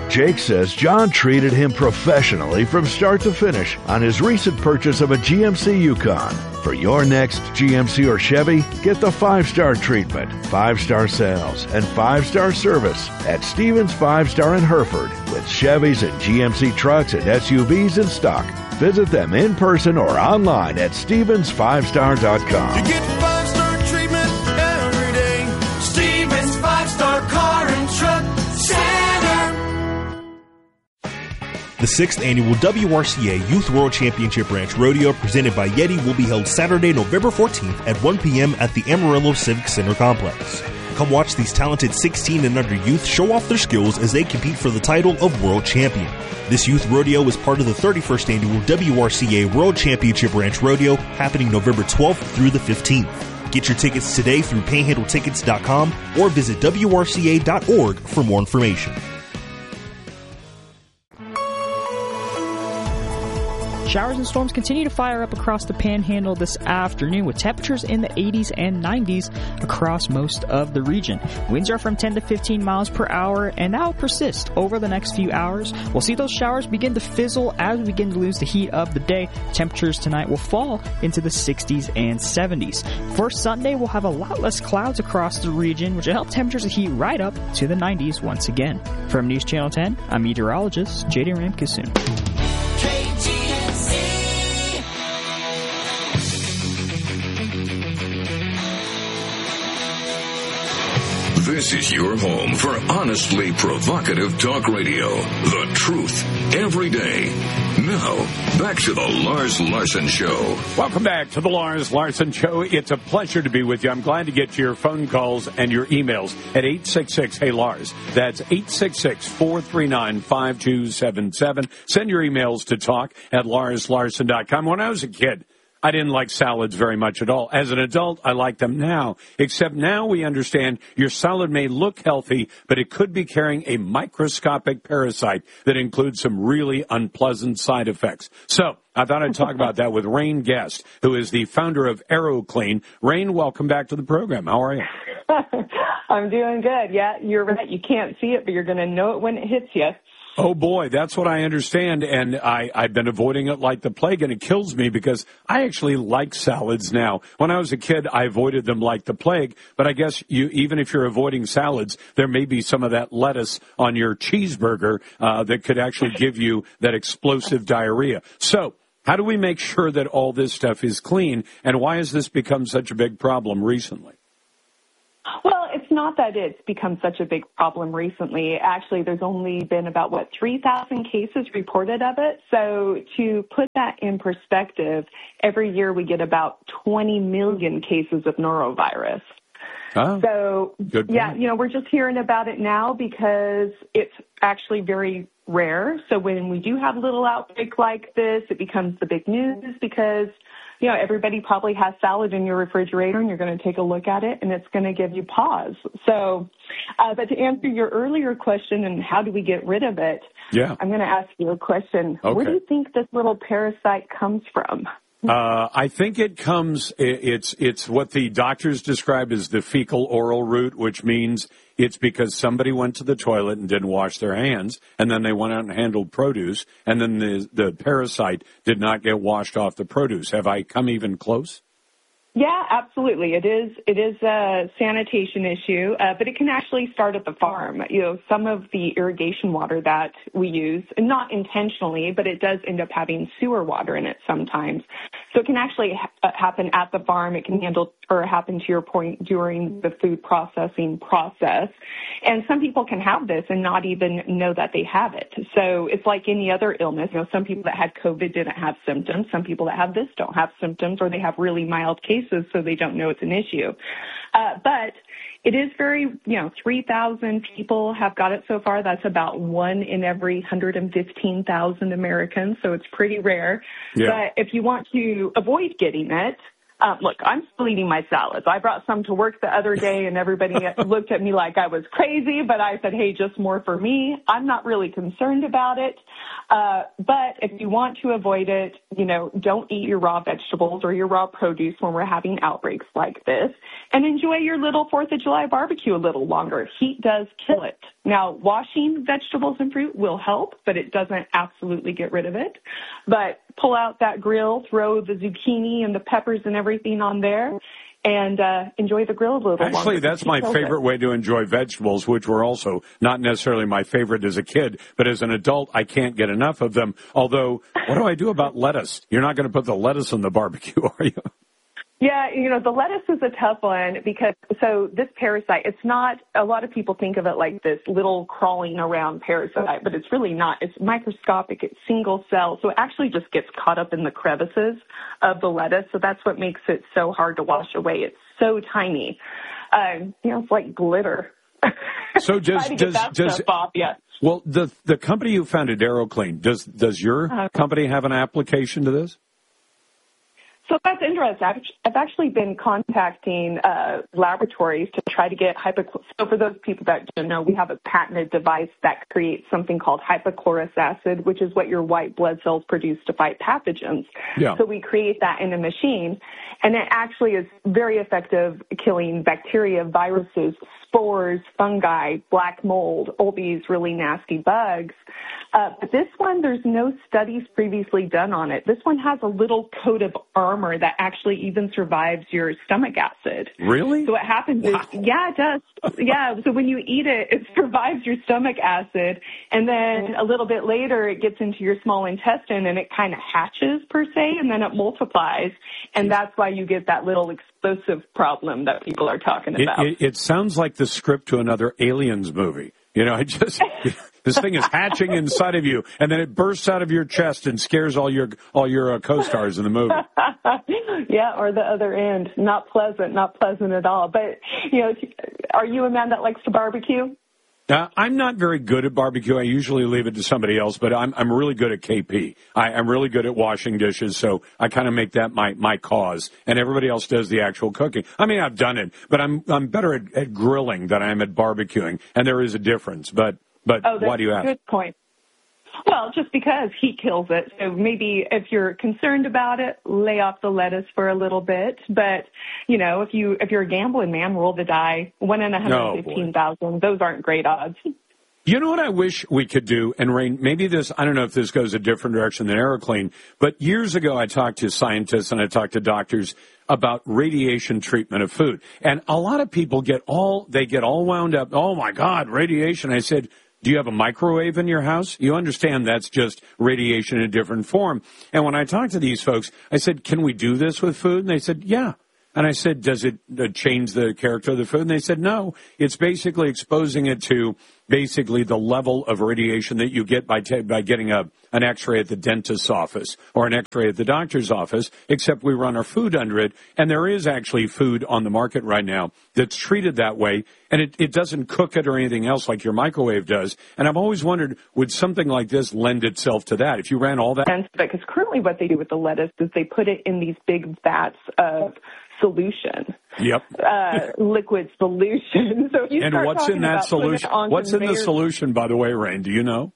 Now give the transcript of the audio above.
Jake says John treated him professionally from start to finish on his recent purchase of a GMC Yukon. For your next GMC or Chevy, get the 5-star treatment, 5-star sales, and 5-star service at Stevens 5-Star in Hereford with Chevys and GMC trucks and SUVs in stock. Visit them in person or online at StevensFivestar.com. You get 5-star treatment every day. Stevens 5-Star Car and Truck Center. The 6th annual WRCA Youth World Championship Ranch Rodeo presented by Yeti will be held Saturday, November 14th at 1 p.m. at the Amarillo Civic Center complex. Come watch these talented 16 and under youth show off their skills as they compete for the title of World Champion. This youth rodeo is part of the 31st annual WRCA World Championship Ranch Rodeo happening November 12th through the 15th. Get your tickets today through panhandletickets.com or visit WRCA.org for more information. Showers and storms continue to fire up across the Panhandle this afternoon with temperatures in the 80s and 90s across most of the region. Winds are from 10 to 15 miles per hour, and that will persist over the next few hours. We'll see those showers begin to fizzle as we begin to lose the heat of the day. Temperatures tonight will fall into the 60s and 70s. For Sunday, we'll have a lot less clouds across the region, which will help temperatures to heat right up to the 90s once again. From News Channel 10, I'm meteorologist J.D. Ramkisoon. This is your home for honestly provocative talk radio. The truth every day. Now, back to the Lars Larson Show. Welcome back to the Lars Larson Show. It's a pleasure to be with you. I'm glad to get your phone calls and your emails at 866-HEY-LARS. That's 866-439-5277. Send your emails to talk@LarsLarson.com. When I was a kid, I didn't like salads very much at all. As an adult, I like them now, except now we understand your salad may look healthy, but it could be carrying a microscopic parasite that includes some really unpleasant side effects. So I thought I'd talk about that with Rain Guest, who is the founder of AeroClean. Rain, welcome back to the program. How are you? I'm doing good. Yeah, you're right. You can't see it, but you're going to know it when it hits you. Oh, boy, that's what I understand, and I've been avoiding it like the plague, and it kills me because I actually like salads now. When I was a kid, I avoided them like the plague, but I guess even if you're avoiding salads, there may be some of that lettuce on your cheeseburger that could actually give you that explosive diarrhea. So how do we make sure that all this stuff is clean, and why has this become such a big problem recently? Well, it's not that it's become such a big problem recently. Actually, there's only been about, 3,000 cases reported of it. So to put that in perspective, every year we get about 20 million cases of norovirus. So, yeah, we're just hearing about it now because it's actually very rare. So when we do have a little outbreak like this, it becomes the big news because everybody probably has salad in your refrigerator and you're going to take a look at it and it's going to give you pause. So, but to answer your earlier question and how do we get rid of it? Yeah. I'm going to ask you a question. Okay. Where do you think this little parasite comes from? I think it comes, it's what the doctors describe as the fecal oral route, which means it's because somebody went to the toilet and didn't wash their hands, and then they went out and handled produce, and then the parasite did not get washed off the produce. Have I come even close? Yeah, absolutely. It is a sanitation issue, but it can actually start at the farm. Some of the irrigation water that we use, and not intentionally, but it does end up having sewer water in it sometimes. So it can actually happen at the farm. It can happen, to your point, during the food processing process. And some people can have this and not even know that they have it. So it's like any other illness. Some people that had COVID didn't have symptoms. Some people that have this don't have symptoms, or they have really mild cases, so they don't know it's an issue. But it is 3,000 people have got it so far. That's about 1 in every 115,000 Americans, so it's pretty rare. Yeah. But if you want to avoid getting it, look, I'm still eating my salads. I brought some to work the other day, and everybody looked at me like I was crazy, but I said, hey, just more for me. I'm not really concerned about it. But if you want to avoid it, don't eat your raw vegetables or your raw produce when we're having outbreaks like this, and enjoy your little 4th of July barbecue a little longer. Heat does kill it. Now, washing vegetables and fruit will help, but it doesn't absolutely get rid of it. But pull out that grill, throw the zucchini and the peppers and everything on there, and enjoy the grill a little longer. Actually, that's my favorite way to enjoy vegetables, which were also not necessarily my favorite as a kid, but as an adult, I can't get enough of them. Although, what do I do about lettuce? You're not going to put the lettuce on the barbecue, are you? Yeah, the lettuce is a tough one because, so this parasite, it's not, a lot of people think of it like this little crawling around parasite, but it's really not. It's microscopic, it's single cell, so it actually just gets caught up in the crevices of the lettuce, so that's what makes it so hard to wash away. It's so tiny. It's like glitter. So well, the company you founded, AeroClean, does your company have an application to this? So that's interesting. I've actually been contacting laboratories to try to get so for those people that don't know, we have a patented device that creates something called hypochlorous acid, which is what your white blood cells produce to fight pathogens. Yeah. So we create that in a machine, and it actually is very effective killing bacteria, viruses, spores, fungi, black mold, all these really nasty bugs. But this one, there's no studies previously done on it. This one has a little coat of armor that actually even survives your stomach acid. Really? So what happens is, yeah, it does. Yeah, so when you eat it, it survives your stomach acid, and then a little bit later it gets into your small intestine and it kind of hatches per se, and then it multiplies, and that's why you get that little explosive problem that people are talking about. It sounds like the script to another Aliens movie. This thing is hatching inside of you, and then it bursts out of your chest and scares all your co-stars in the movie. Yeah, or the other end. Not pleasant at all. But, are you a man that likes to barbecue? I'm not very good at barbecue. I usually leave it to somebody else, but I'm really good at KP. I'm really good at washing dishes, so I kind of make that my cause, and everybody else does the actual cooking. I mean, I've done it, but I'm better at grilling than I am at barbecuing, and there is a difference. But why do you ask? Good point. Well, just because heat kills it. So maybe if you're concerned about it, lay off the lettuce for a little bit. But, if you're a gambling man, roll the die. 1 in 115,000. Those aren't great odds. You know what I wish we could do? And Rain, maybe I don't know if this goes a different direction than AeroClean, but years ago I talked to scientists and I talked to doctors about radiation treatment of food. And a lot of people get all wound up. Oh my God, radiation. I said, do you have a microwave in your house? You understand that's just radiation in a different form. And when I talked to these folks, I said, can we do this with food? And they said, yeah. And I said, does it change the character of the food? And they said, no. It's basically exposing it to basically the level of radiation that you get by getting an X-ray at the dentist's office or an X-ray at the doctor's office, except we run our food under it. And there is actually food on the market right now that's treated that way, and it doesn't cook it or anything else like your microwave does. And I've always wondered, would something like this lend itself to that? If you ran all that? Because currently what they do with the lettuce is they put it in these big vats of solution. Yep. Liquid solution. So you and what's in that solution? What's in the solution, by the way, Rain? Do you know?